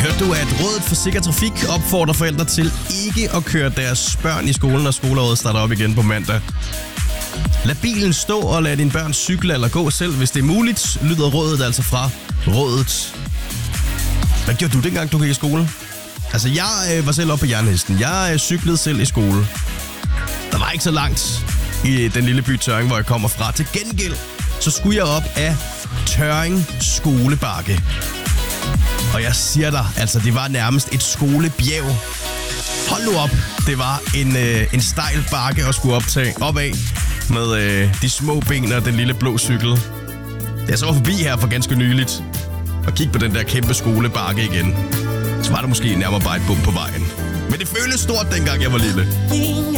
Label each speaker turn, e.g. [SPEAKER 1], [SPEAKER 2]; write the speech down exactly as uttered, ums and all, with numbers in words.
[SPEAKER 1] Hørte du, at Rådet for Sikker Trafik opfordrer forældre til ikke at køre deres børn i skolen, når skoleåret starter op igen på mandag? Lad bilen stå og lad dine børn cykle eller gå selv, hvis det er muligt, lyder rådet altså fra Rådet. Hvad gjorde du dengang, du gik i skole? Altså, jeg øh, var selv oppe på jernhesten. Jeg øh, cyklede selv i skole. Der var ikke så langt i den lille by Tørring, hvor jeg kommer fra. Til gengæld, så skulle jeg op af Tørring skolebakke. Og jeg siger dig, altså det var nærmest et skolebjerg. Hold nu op, det var en, øh, en stejl bakke at skulle optage opad med øh, de små ben og den lille blå cykel. Jeg så var forbi her for ganske nyligt og kiggede på den der kæmpe skolebakke igen. Så var der måske nærmere bare et bump på vejen. Men det føltes stort, dengang jeg var lille.